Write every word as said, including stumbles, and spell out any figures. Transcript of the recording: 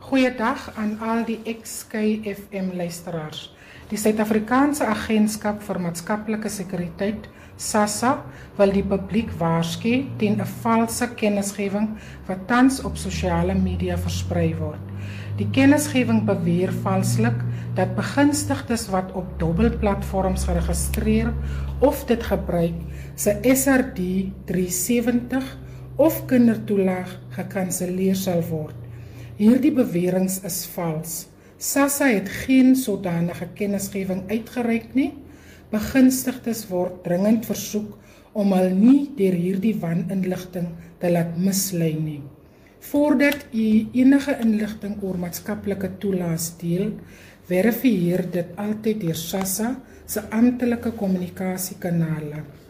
Goeiedag aan al die X K F M luisteraars. Die Suid-Afrikaanse Agentskap vir Maatskaplike Sekuriteit, SASSA, wil die publiek waarsku teen 'n valse kennisgewing wat tans op sosiale media versprei word. Die kennisgewing beweer valslik dat begunstigdes wat op dubbelplatforms geregistreer of dit gebruik, se S R D drie sewentig of kindertoelaag gekanselleer sal word. Hierdie beweringe is vals. SASSA het geen sodanige kennisgewing uitgereik nie. Begunstigdes word dringend versoek om hul nie deur hierdie waninligting te laat mislei nie. Voordat u enige inligting oor maatskaplike toelaas deel, verifieer dit altyd deur SASSA se amptelike kommunikasiekanale.